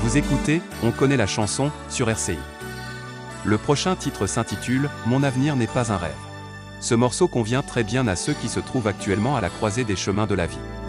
Vous écoutez, on connaît la chanson, sur RCI. Le prochain titre s'intitule « Mon avenir n'est pas un rêve ». Ce morceau convient très bien à ceux qui se trouvent actuellement à la croisée des chemins de la vie.